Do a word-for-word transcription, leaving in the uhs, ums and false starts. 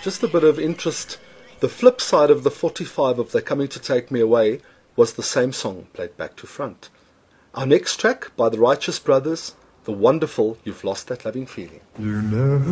just a bit of interest. The flip side of the forty-five of They're Coming to Take Me Away was the same song played back to front. Our next track by the Righteous Brothers, the wonderful You've Lost That Loving Feeling. You never